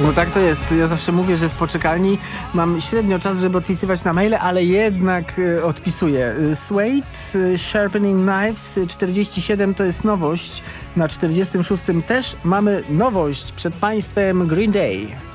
No tak to jest. Ja zawsze mówię, że w poczekalni mam średnio czas, żeby odpisywać na maile, ale jednak odpisuję. Suede, Sharpening Knives 47 to jest nowość. Na 46 też mamy nowość. Przed Państwem Green Day.